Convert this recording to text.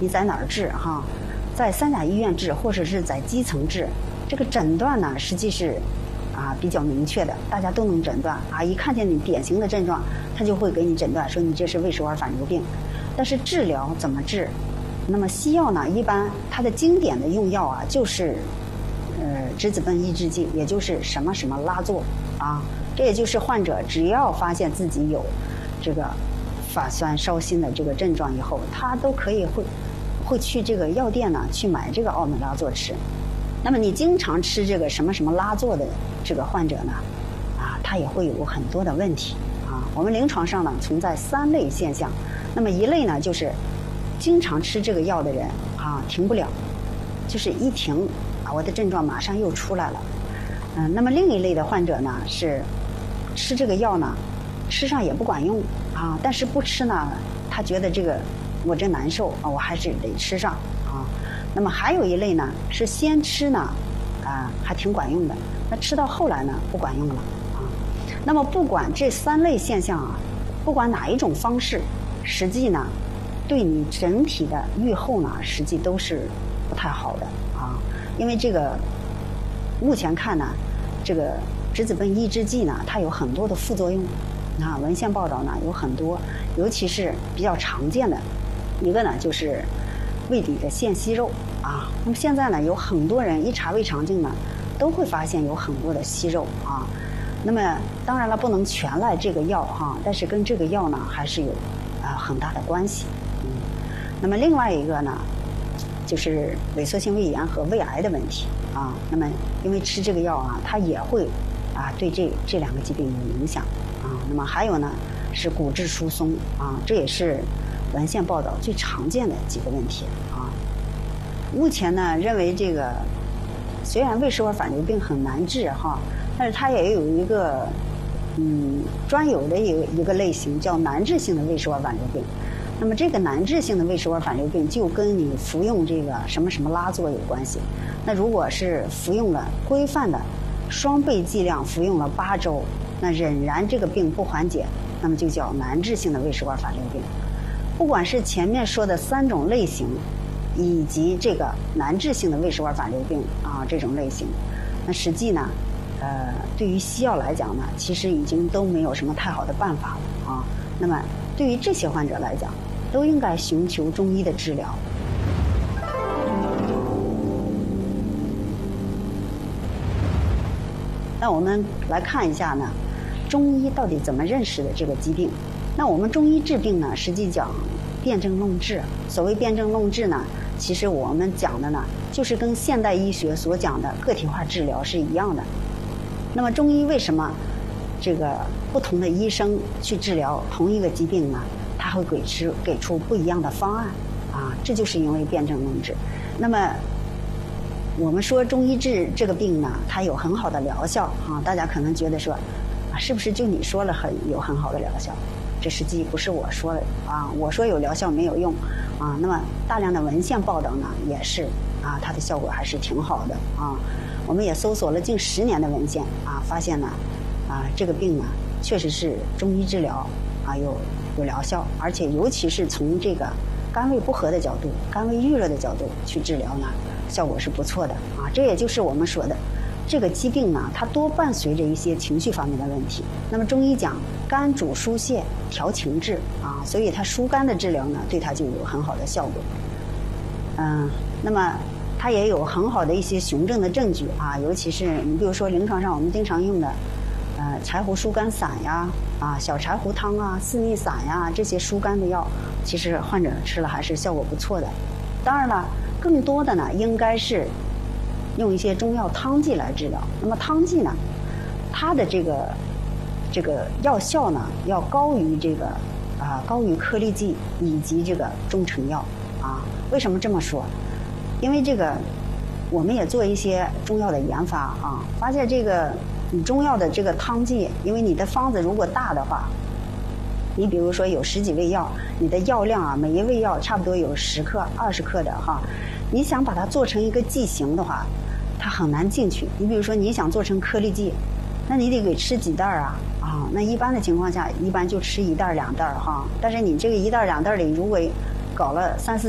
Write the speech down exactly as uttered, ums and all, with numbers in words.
你在哪儿治哈，在三甲医院治或者是在基层治，这个诊断呢实际是啊比较明确的，大家都能诊断啊，一看见你典型的症状，他就会给你诊断说你这是胃食管反流病。但是治疗怎么治？那么西药呢，一般它的经典的用药啊就是呃质子苯抑制剂，也就是什么什么拉唑啊，这也就是患者只要发现自己有这个发酸烧心的这个症状以后，他都可以会会去这个药店呢去买这个奥美拉唑吃。那么你经常吃这个什么什么拉唑的这个患者呢，啊，他也会有很多的问题啊。我们临床上呢存在三类现象，那么一类呢就是经常吃这个药的人啊停不了，就是一停啊我的症状马上又出来了。嗯，那么另一类的患者呢是吃这个药呢吃上也不管用啊，但是不吃呢他觉得这个我真难受啊，我还是得吃上啊。那么还有一类呢是先吃呢啊还挺管用的，那吃到后来呢不管用了啊。那么不管这三类现象啊，不管哪一种方式，实际呢对你整体的预后呢实际都是不太好的啊。因为这个目前看呢，这个质子苯抑制剂呢它有很多的副作用啊，文献报道呢有很多，尤其是比较常见的一个呢就是胃底的腺息肉啊。那么现在呢有很多人一查胃肠镜呢都会发现有很多的息肉啊。那么当然了不能全赖这个药哈，但是跟这个药呢还是有啊很大的关系。嗯，那么另外一个呢就是萎缩性胃炎和胃癌的问题啊。那么因为吃这个药啊，它也会啊对这这两个疾病有影响啊。那么还有呢是骨质疏松啊，这也是文献报道最常见的几个问题啊。目前呢认为这个虽然胃食管反流病很难治哈，但是它也有一个嗯专有的一个一个类型叫难治性的胃食管反流病。那么这个难治性的胃食管反流病就跟你服用这个什么什么拉唑有关系。那如果是服用了规范的双倍剂量服用了八周，那仍然这个病不缓解，那么就叫难治性的胃食管反流病。不管是前面说的三种类型，以及这个难治性的胃食管反流病啊这种类型，那实际呢，呃，对于西药来讲呢，其实已经都没有什么太好的办法了啊。那么对于这些患者来讲，都应该寻求中医的治疗。那我们来看一下呢，中医到底怎么认识的这个疾病。那我们中医治病呢，实际讲辨证论治。所谓辨证论治呢，其实我们讲的呢，就是跟现代医学所讲的个体化治疗是一样的。那么中医为什么这个不同的医生去治疗同一个疾病呢？他会给出给出不一样的方案啊，这就是因为辨证论治。那么我们说中医治这个病呢，它有很好的疗效啊，大家可能觉得说啊，是不是就你说了很有很好的疗效？这实际不是我说的啊，我说有疗效没有用啊。那么大量的文献报道呢，也是啊，它的效果还是挺好的啊。我们也搜索了近十年的文献啊，发现呢啊，这个病呢确实是中医治疗啊有有疗效，而且尤其是从这个肝胃不和的角度、肝胃郁热的角度去治疗呢，效果是不错的啊。这也就是我们说的这个疾病呢，它多伴随着一些情绪方面的问题。那么中医讲肝主疏泄调情志啊，所以它疏肝的治疗呢，对它就有很好的效果。嗯，那么它也有很好的一些循证的证据啊，尤其是你比如说临床上我们经常用的呃柴胡疏肝散呀，啊小柴胡汤啊、四逆散呀，这些疏肝的药，其实患者吃了还是效果不错的。当然了，更多的呢应该是用一些中药汤剂来治疗。那么汤剂呢，它的这个这个药效呢要高于这个啊高于颗粒剂以及这个中成药啊。为什么这么说？因为这个我们也做一些中药的研发啊，发现这个你中药的这个汤剂，因为你的方子如果大的话，你比如说有十几味药，你的药量啊，每一味药差不多有十克、二十克的哈，你想把它做成一个剂型的话，它很难进去。你比如说你想做成颗粒剂，那你得给吃几袋啊啊？那一般的情况下，一般就吃一袋两袋哈。但是你这个一袋两袋里，如果搞了三四